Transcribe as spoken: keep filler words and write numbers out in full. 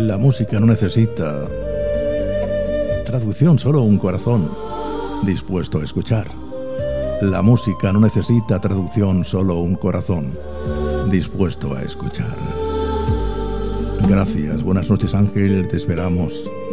La música no necesita traducción, solo un corazón dispuesto a escuchar. La música no necesita traducción, solo un corazón dispuesto a escuchar. Gracias, buenas noches Ángel, te esperamos